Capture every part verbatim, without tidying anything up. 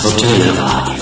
Hotelradio.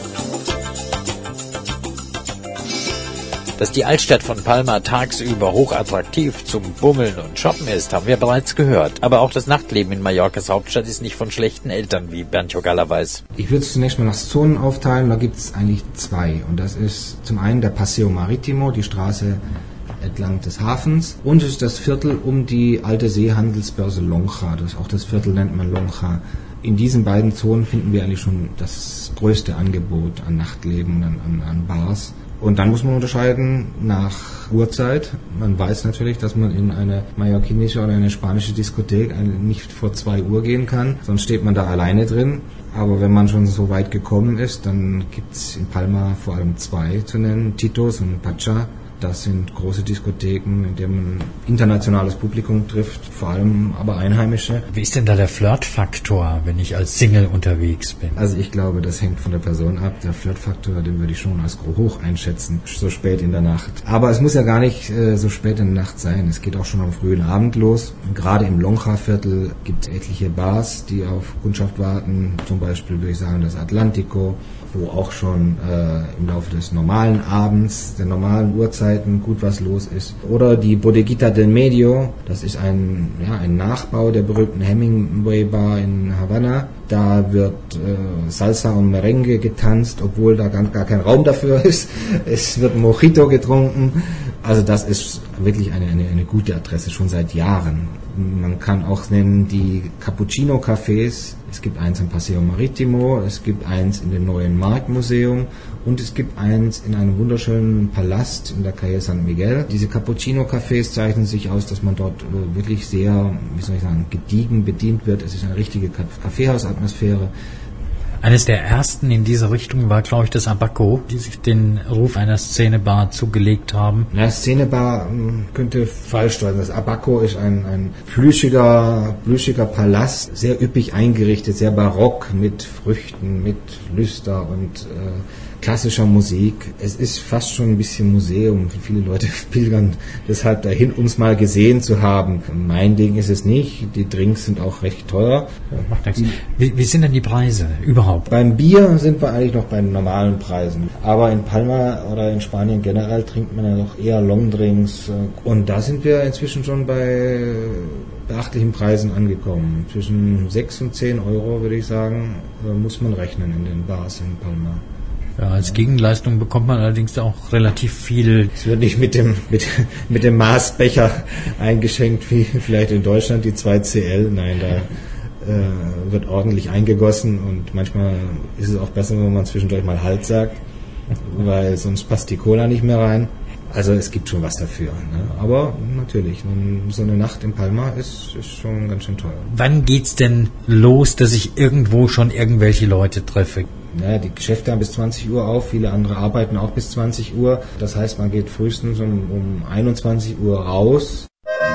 Dass die Altstadt von Palma tagsüber hochattraktiv zum Bummeln und Shoppen ist, haben wir bereits gehört. Aber auch das Nachtleben in Mallorcas Hauptstadt ist nicht von schlechten Eltern, wie Bernd Jogalla weiß. Ich würde es zunächst mal nach Zonen aufteilen. Da gibt es eigentlich zwei. Und das ist zum einen der Paseo Maritimo, die Straße entlang des Hafens. Und es ist das Viertel um die alte Seehandelsbörse Lonja. Das, auch das Viertel nennt man Lonja. In diesen beiden Zonen finden wir eigentlich schon das größte Angebot an Nachtleben, an, an, an Bars. Und dann muss man unterscheiden nach Uhrzeit. Man weiß natürlich, dass man in eine mallorquinische oder eine spanische Diskothek nicht vor zwei Uhr gehen kann, sonst steht man da alleine drin. Aber wenn man schon so weit gekommen ist, dann gibt es in Palma vor allem zwei zu nennen, Titos und Pacha. Das sind große Diskotheken, in denen man internationales Publikum trifft, vor allem aber Einheimische. Wie ist denn da der Flirtfaktor, wenn ich als Single unterwegs bin? Also ich glaube, das hängt von der Person ab. Der Flirtfaktor, den würde ich schon als hoch einschätzen, so spät in der Nacht. Aber es muss ja gar nicht äh, so spät in der Nacht sein. Es geht auch schon am frühen Abend los. Gerade im Lonja-Viertel gibt es etliche Bars, die auf Kundschaft warten. Zum Beispiel würde ich sagen das Atlantico, wo auch schon äh, im Laufe des normalen Abends, der normalen Uhrzeiten gut was los ist. Oder die Bodeguita del Medio, das ist ein, ja, ein Nachbau der berühmten Hemingway Bar in Havanna. Da wird äh, Salsa und Merengue getanzt, obwohl da gar, gar kein Raum dafür ist. Es wird Mojito getrunken. Also das ist wirklich eine, eine, eine gute Adresse, schon seit Jahren. Man kann auch nennen die Cappuccino-Cafés. Es gibt eins am Paseo Maritimo, es gibt eins in dem neuen Marktmuseum und es gibt eins in einem wunderschönen Palast in der Calle San Miguel. Diese Cappuccino-Cafés zeichnen sich aus, dass man dort äh, wirklich sehr, wie soll ich sagen, gediegen bedient wird. Es ist eine richtige Kaffeehausatmosphäre. Eines der ersten in dieser Richtung war, glaube ich, das Abaco, die sich den Ruf einer Szenebar zugelegt haben. Ja, Szenebar könnte falsch sein. Das Abaco ist ein, ein plüschiger, plüschiger Palast, sehr üppig eingerichtet, sehr barock, mit Früchten, mit Lüster und äh, klassischer Musik. Es ist fast schon ein bisschen Museum. Viele Leute pilgern deshalb dahin, um es mal gesehen zu haben. Mein Ding ist es nicht. Die Drinks sind auch recht teuer. Macht nichts. Wie, wie sind denn die Preise überhaupt? Beim Bier sind wir eigentlich noch bei normalen Preisen. Aber in Palma oder in Spanien generell trinkt man ja noch eher Longdrinks. Und da sind wir inzwischen schon bei beachtlichen Preisen angekommen. Zwischen sechs und zehn Euro, würde ich sagen, muss man rechnen in den Bars in Palma. Ja, als Gegenleistung bekommt man allerdings auch relativ viel. Es wird nicht mit dem, mit, mit dem Maßbecher eingeschenkt, wie vielleicht in Deutschland die zwei C L. Nein, da äh, wird ordentlich eingegossen und manchmal ist es auch besser, wenn man zwischendurch mal Halt sagt, weil sonst passt die Cola nicht mehr rein. Also es gibt schon was dafür. Ne? Aber natürlich, so eine Nacht in Palma ist, ist schon ganz schön teuer. Wann geht's denn los, dass ich irgendwo schon irgendwelche Leute treffe? Ja, die Geschäfte haben bis zwanzig Uhr auf, viele andere arbeiten auch bis zwanzig Uhr. Das heißt, man geht frühestens um, um einundzwanzig Uhr raus.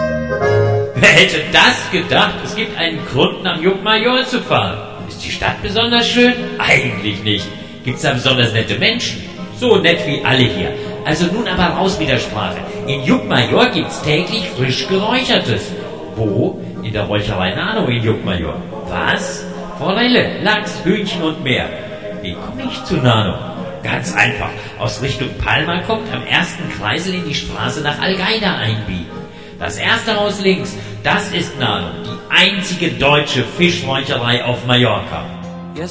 Wer hätte das gedacht? Es gibt einen Grund, nach Llucmajor zu fahren. Ist die Stadt besonders schön? Eigentlich nicht. Gibt's da besonders nette Menschen? So nett wie alle hier. Also nun aber raus mit der Sprache. In Llucmajor gibt's täglich frisch Geräuchertes. Wo? In der Räucherei Nano in Llucmajor. Was? Forelle, Lachs, Hühnchen und mehr. Wie komme ich zu Nano? Ganz einfach. Aus Richtung Palma kommt, am ersten Kreisel in die Straße nach Algaida einbiegen. Das erste Haus links, das ist Nano, die einzige deutsche Fischräucherei auf Mallorca.